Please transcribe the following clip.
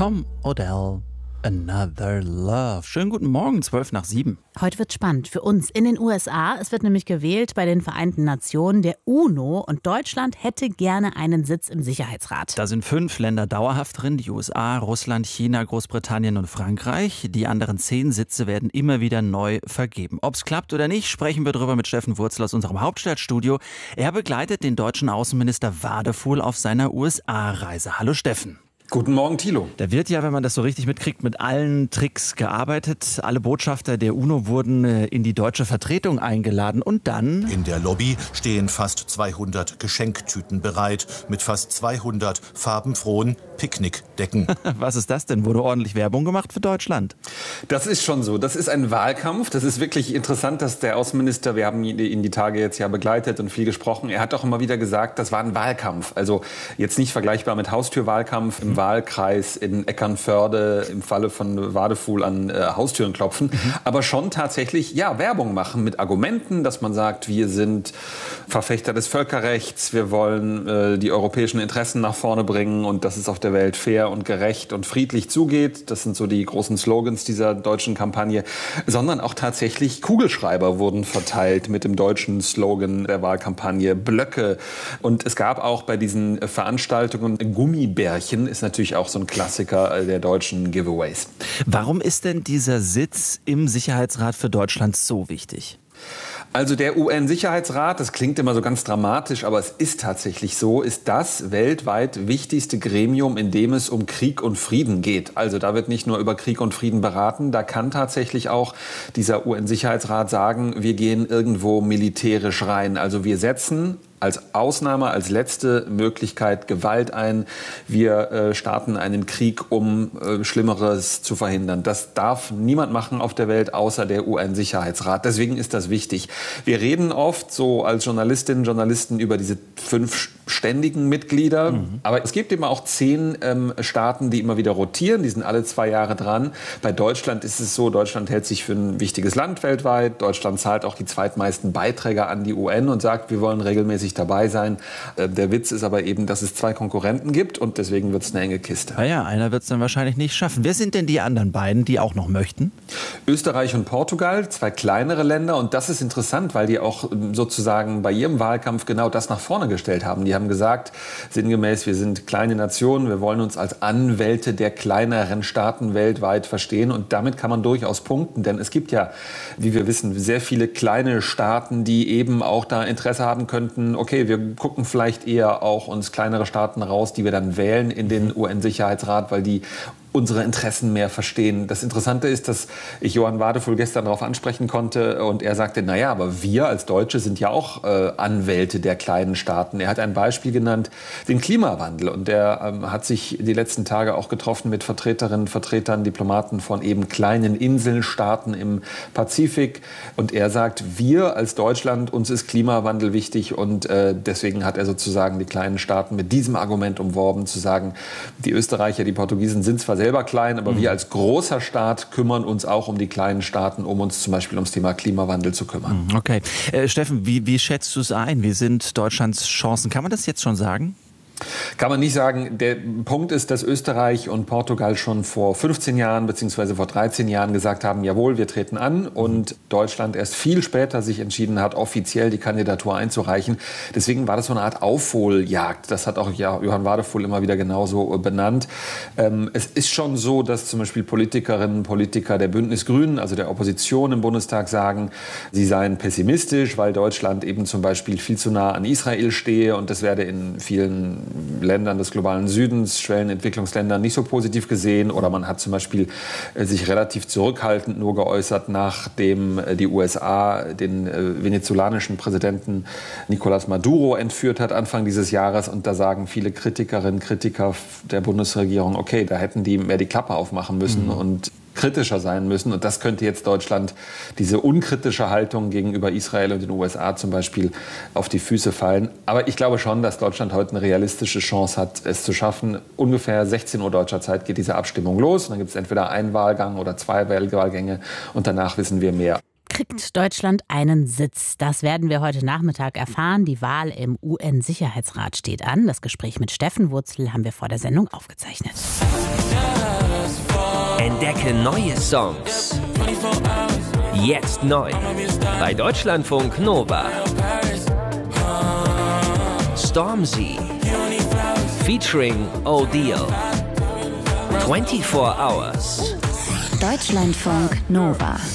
Tom Odell, Another Love. Schönen guten Morgen, 7:12. Heute wird spannend für uns in den USA. Es wird nämlich gewählt bei den Vereinten Nationen, der UNO. Und Deutschland hätte gerne einen Sitz im Sicherheitsrat. Da sind 5 Länder dauerhaft drin, die USA, Russland, China, Großbritannien und Frankreich. Die anderen 10 Sitze werden immer wieder neu vergeben. Ob es klappt oder nicht, sprechen wir darüber mit Steffen Wurzel aus unserem Hauptstadtstudio. Er begleitet den deutschen Außenminister Wadefuhl auf seiner USA-Reise. Hallo Steffen. Guten Morgen, Thilo. Da wird ja, wenn man das so richtig mitkriegt, mit allen Tricks gearbeitet. Alle Botschafter der UNO wurden in die deutsche Vertretung eingeladen und dann... In der Lobby stehen fast 200 Geschenktüten bereit mit fast 200 farbenfrohen Picknickdecken. Was ist das denn? Wurde ordentlich Werbung gemacht für Deutschland? Das ist schon so. Das ist ein Wahlkampf. Das ist wirklich interessant, dass der Außenminister, wir haben ihn die Tage jetzt ja begleitet und viel gesprochen, er hat auch immer wieder gesagt, das war ein Wahlkampf. Also jetzt nicht vergleichbar mit Haustürwahlkampf im Wahlkreis in Eckernförde, im Falle von Wadefuhl an Haustüren klopfen, aber schon tatsächlich Werbung machen mit Argumenten, dass man sagt, wir sind Verfechter des Völkerrechts, wir wollen die europäischen Interessen nach vorne bringen und dass es auf der Welt fair und gerecht und friedlich zugeht. Das sind so die großen Slogans dieser deutschen Kampagne, sondern auch tatsächlich Kugelschreiber wurden verteilt mit dem deutschen Slogan der Wahlkampagne, Blöcke. Und es gab auch bei diesen Veranstaltungen Gummibärchen, ist natürlich auch so ein Klassiker der deutschen Giveaways. Warum ist denn dieser Sitz im Sicherheitsrat für Deutschland so wichtig? Also der UN-Sicherheitsrat, das klingt immer so ganz dramatisch, aber es ist tatsächlich so, ist das weltweit wichtigste Gremium, in dem es um Krieg und Frieden geht. Also da wird nicht nur über Krieg und Frieden beraten, da kann tatsächlich auch dieser UN-Sicherheitsrat sagen, wir gehen irgendwo militärisch rein. Also wir setzen als Ausnahme, als letzte Möglichkeit Gewalt ein. Wir starten einen Krieg, um Schlimmeres zu verhindern. Das darf niemand machen auf der Welt, außer der UN-Sicherheitsrat. Deswegen ist das wichtig. Wir reden oft so als Journalistinnen und Journalisten über diese 5 ständigen Mitglieder. Aber es gibt eben auch 10 Staaten, die immer wieder rotieren. Die sind alle 2 Jahre dran. Bei Deutschland ist es so, Deutschland hält sich für ein wichtiges Land weltweit. Deutschland zahlt auch die zweitmeisten Beiträge an die UN und sagt, wir wollen regelmäßig dabei sein. Der Witz ist aber eben, dass es 2 Konkurrenten gibt und deswegen wird es eine enge Kiste. Naja, einer wird es dann wahrscheinlich nicht schaffen. Wer sind denn die anderen beiden, die auch noch möchten? Österreich und Portugal, 2 kleinere Länder. Und das ist interessant, weil die auch sozusagen bei ihrem Wahlkampf genau das nach vorne gestellt haben. Die haben gesagt, sinngemäß, wir sind kleine Nationen, wir wollen uns als Anwälte der kleineren Staaten weltweit verstehen. Und damit kann man durchaus punkten, denn es gibt ja, wie wir wissen, sehr viele kleine Staaten, die eben auch da Interesse haben könnten, okay, wir gucken vielleicht eher auch uns kleinere Staaten raus, die wir dann wählen in den UN-Sicherheitsrat, weil die unsere Interessen mehr verstehen. Das Interessante ist, dass ich Johann Wadefuhl gestern darauf ansprechen konnte und er sagte, naja, aber wir als Deutsche sind ja auch Anwälte der kleinen Staaten. Er hat ein Beispiel genannt, den Klimawandel. Und er hat sich die letzten Tage auch getroffen mit Vertreterinnen, Vertretern, Diplomaten von eben kleinen Inselstaaten im Pazifik. Und er sagt, wir als Deutschland, uns ist Klimawandel wichtig und deswegen hat er sozusagen die kleinen Staaten mit diesem Argument umworben, zu sagen, die Österreicher, die Portugiesen sind zwar selber klein, aber wir als großer Staat kümmern uns auch um die kleinen Staaten, um uns zum Beispiel ums Thema Klimawandel zu kümmern. Okay. Steffen, wie schätzt du es ein? Wie sind Deutschlands Chancen? Kann man das jetzt schon sagen? Kann man nicht sagen. Der Punkt ist, dass Österreich und Portugal schon vor 15 Jahren bzw. vor 13 Jahren gesagt haben, jawohl, wir treten an und Deutschland erst viel später sich entschieden hat, offiziell die Kandidatur einzureichen. Deswegen war das so eine Art Aufholjagd. Das hat auch Johann Wadefuhl immer wieder genauso benannt. Es ist schon so, dass zum Beispiel Politikerinnen und Politiker der Bündnis-Grünen, also der Opposition im Bundestag, sagen, sie seien pessimistisch, weil Deutschland eben zum Beispiel viel zu nah an Israel stehe und das werde in vielen Ländern des globalen Südens, Schwellenentwicklungsländern nicht so positiv gesehen. Oder man hat zum Beispiel sich relativ zurückhaltend nur geäußert, nachdem die USA den venezolanischen Präsidenten Nicolás Maduro entführt hat Anfang dieses Jahres. Und da sagen viele Kritikerinnen und Kritiker der Bundesregierung, okay, da hätten die mehr die Klappe aufmachen müssen und kritischer sein müssen. Und das könnte jetzt Deutschland, diese unkritische Haltung gegenüber Israel und den USA zum Beispiel, auf die Füße fallen. Aber ich glaube schon, dass Deutschland heute eine realistische Chance hat, es zu schaffen. Ungefähr 16 Uhr deutscher Zeit geht diese Abstimmung los. Und dann gibt es entweder einen Wahlgang oder 2 Wahlgänge. Und danach wissen wir mehr. Kriegt Deutschland einen Sitz? Das werden wir heute Nachmittag erfahren. Die Wahl im UN-Sicherheitsrat steht an. Das Gespräch mit Steffen Wurzel haben wir vor der Sendung aufgezeichnet. Entdecke neue Songs. Jetzt neu. Bei Deutschlandfunk Nova. Stormzy. Featuring O'Deal. 24 Hours. Deutschlandfunk Nova.